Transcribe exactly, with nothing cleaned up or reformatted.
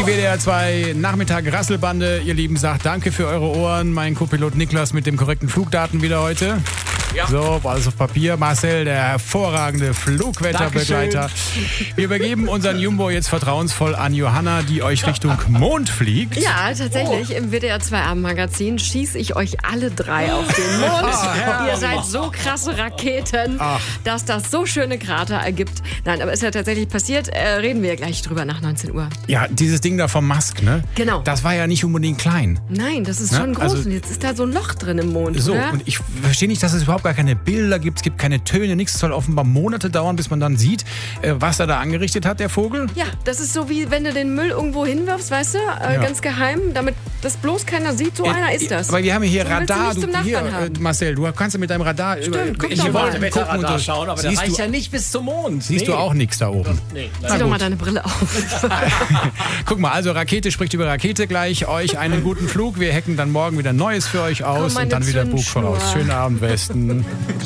W D R zwei Nachmittag Rasselbande. Ihr Lieben, sagt danke für eure Ohren. Mein Co-Pilot Niklas mit dem korrekten Flugdaten wieder heute. Ja. So, alles auf Papier. Marcel, der hervorragende Flugwetterbegleiter. Dankeschön. Wir übergeben unseren Jumbo jetzt vertrauensvoll an Johanna, die euch Richtung Mond fliegt. Ja, tatsächlich. Oh. Im W D R zwei Abendmagazin schieße ich euch alle drei auf den Mond. Oh, Ihr seid so krasse Raketen, Ach. dass das so schöne Krater ergibt. Nein, aber ist ja tatsächlich passiert. Äh, reden wir gleich drüber nach neunzehn Uhr. Ja, dieses Ding da vom Musk, ne? Genau. Das war ja nicht unbedingt klein. Nein, das ist ne? schon groß. Also, und jetzt ist da so ein Loch drin im Mond. So, oder? Und ich verstehe nicht, dass es überhaupt gar keine Bilder gibt. Es gibt keine Töne, nichts. Es soll offenbar Monate dauern, bis man dann sieht, äh, was er da angerichtet hat, der Vogel. Ja, das ist so wie wenn du den Müll irgendwo hinwirfst, weißt du? Äh, ja. Ganz geheim, damit das bloß keiner sieht. So äh, einer ist das. Aber wir haben hier so Radar. Du, du, hier, äh, Marcel, du kannst mit deinem Radar... Stimmt, guck ich doch wollte mal. mit Radar schauen, aber das reicht ja nicht bis zum Mond. Siehst nee. du auch nichts da oben? Nee, Zieh doch mal deine Brille auf. Guck mal, also Rakete spricht über Rakete gleich. Euch einen guten Flug. Wir hacken dann morgen wieder Neues für euch aus Komm, und dann wieder Buch Zündschnur. voraus. Schönen Abend, Westen.